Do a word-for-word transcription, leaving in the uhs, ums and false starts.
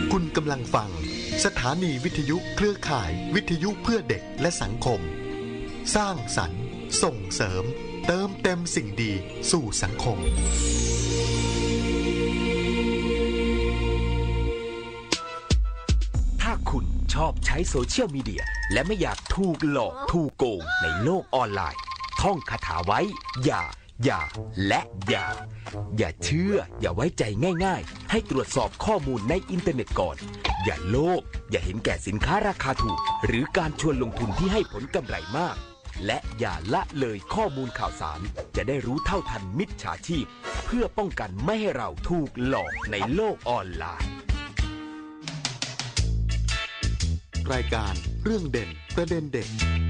คุณกำลังฟังสถานีวิทยุเครือข่ายวิทยุเพื่อเด็กและสังคมสร้างสรรค์ส่งเสริมเติมเต็มสิ่งดีสู่สังคมถ้าคุณชอบใช้โซเชียลมีเดียและไม่อยากถูกหลอกถูกโกงในโลกออนไลน์ท่องคาถาไว้อย่าอย่าและอย่าอย่าเชื่ออย่าไว้ใจง่ายๆให้ตรวจสอบข้อมูลในอินเทอร์เน็ตก่อนอย่าโลภอย่าเห็นแก่สินค้าราคาถูกหรือการชวนลงทุนที่ให้ผลกำไรมากและอย่าละเลยข้อมูลข่าวสารจะได้รู้เท่าทันมิจฉาชีพเพื่อป้องกันไม่ให้เราถูกหลอกในโลกออนไลน์รายการเรื่องเด่นประเด็นเด็ก